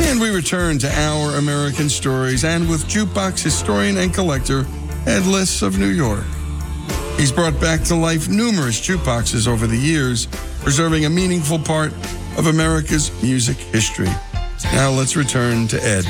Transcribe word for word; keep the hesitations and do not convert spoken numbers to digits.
And we return to Our American Stories, and with jukebox historian and collector Ed Liss of New York. He's brought back to life numerous jukeboxes over the years, preserving a meaningful part of America's music history. Now let's return to Ed.